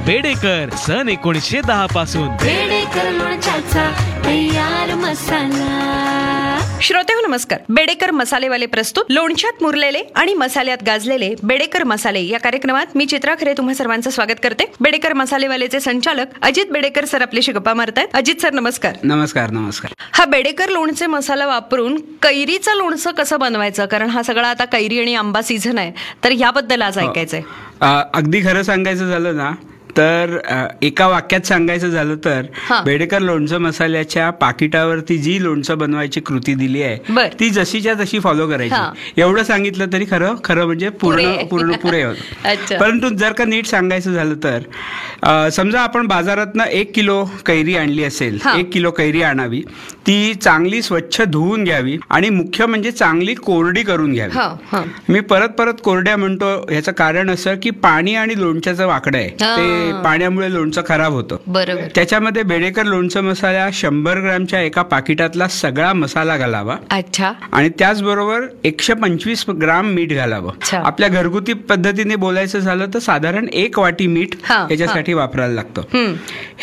बेडेकर सन 1910 पासून. बेडेकर लोणच्याचा तयार मसाला. श्रोतेहो नमस्कार. बेडेकर मसालेवाले प्रस्तुत लोणच्यात मुरलेले आणि मसाल्यात गाजलेले बेडेकर मसाले या कार्यक्रमात मी चित्रा खरे तुम्हा सर्वांचं स्वागत करते. बेडेकर मसालेवालेचे संचालक अजित बेडेकर सर आपल्याशी गप्पा मारतायत. अजित सर नमस्कार. नमस्कार. नमस्कार. हा बेडेकर लोणचे मसाला वापरून कैरीचं लोणचं कसं बनवायचं, कारण हा सगळा आता कैरी आणि आंबा सीझन आहे, तर याबद्दल आज ऐकायचंय. अगदी खरं सांगायचं झालं ना तर एका वाक्यात सांगायचं झालं तर बेडेकर लोणचं मसाल्याच्या पाकिटावरती जी लोणचं बनवायची कृती दिली आहे ती जशीच्या तशी फॉलो करायची. एवढं सांगितलं तरी खरं म्हणजे पूर्ण पुरे होतं. परंतु जर का नीट सांगायचं झालं तर समजा आपण बाजारातनं 1 किलो कैरी आणली असेल, 1 किलो कैरी आणावी, ती चांगली स्वच्छ धुवून घ्यावी आणि मुख्य म्हणजे चांगली कोरडी करून घ्यावी. मी परत कोरड्या म्हणतो ह्याचं कारण असं की पाणी आणि लोणच्याचं वाकडं आहे, ते पाण्यामुळे लोणचं खराब होतं. बरोबर. त्याच्यामध्ये बेडेकर लोणचं मसाला 100 ग्रामच्या एका पाकिटातला सगळा मसाला घालावा. अच्छा. आणि त्याचबरोबर 125 ग्राम मीठ घालावं. आपल्या घरगुती पद्धतीने बोलायचं झालं तर साधारण 1 वाटी मीठ याच्यासाठी वापरायला लागतं.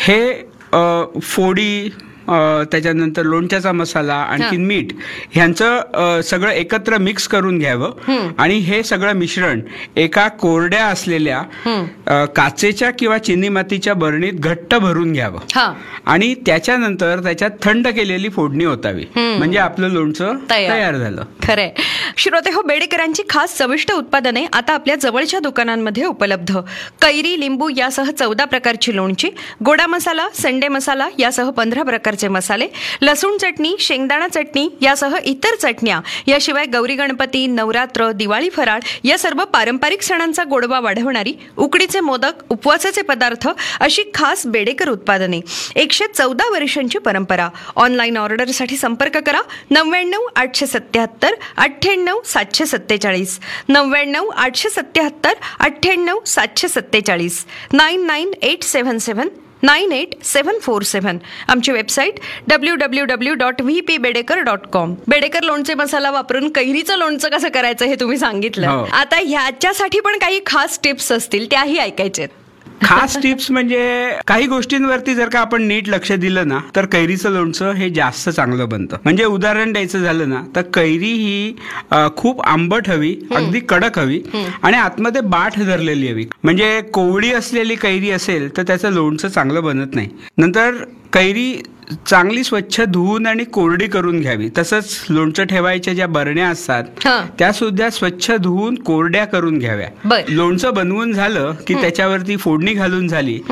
हे फोडी, त्याच्यानंतर लोणच्याचा मसाला, आणखी मीठ ह्यांचं सगळं एकत्र मिक्स करून घ्यावं आणि हे सगळं मिश्रण एका कोरड्या असलेल्या काचेच्या किंवा चिनी मातीच्या बरणीत घट्ट भरून घ्यावं आणि त्याच्यानंतर त्याच्यात थंड केलेली फोडणी ओतावी, म्हणजे आपलं लोणचं तयार झालं. खरंय. श्रोते हो, बेडेकरांची खास चविष्ट उत्पादने आता आपल्या जवळच्या दुकानांमध्ये उपलब्ध. कैरी, लिंबू यासह 14 प्रकारची लोणची, गोडा मसाला, संडे मसाला यासह 15 प्रकारचे मसाले, लसूण चटणी, शेंगदाणा चटणी यासह इतर चटण्या, याशिवाय गौरी गणपती, नवरात्र, दिवाळी फराळ या सर्व पारंपरिक सणांचा गोडवा वाढवणारी, उकडीचे मोदक, उपवासाचे पदार्थ अशी खास बेडेकर उत्पादने. 114 वर्षांची परंपरा. ऑनलाईन ऑर्डरसाठी संपर्क करा 99 877 98 747, 99 877 98 747, 99877 98747. आमची वेबसाईट www.vpbedeker.com. बेडेकर लोणचे मसाला वापरून कैरीचं लोणचं कसं करायचं हे तुम्ही सांगितलं. आता ह्याच्यासाठी पण काही खास टिप्स असतील, त्याही ऐकायचेत. खास टिप्स म्हणजे काही गोष्टींवरती जर का आपण नीट लक्ष दिलं ना तर कैरीचं लोणचं हे जास्त चांगलं बनतं. म्हणजे उदाहरण द्यायचं झालं ना तर कैरी ही खूप आंबट हवी, अगदी कडक हवी आणि आतमध्ये बाठ धरलेली हवी. म्हणजे कोवळी असलेली कैरी असेल तर त्याचं लोणचं चांगलं बनत नाही. नंतर कैरी चांगली स्वच्छ धुवून आणि कोरडी करून घ्यावी. तसंच लोणचं ठेवायच्या ज्या बरण्या असतात त्या सुद्धा स्वच्छ धुवून कोरड्या करून घ्याव्या. लोणचं बनवून झालं की त्याच्यावरती फोडणी घालून झाली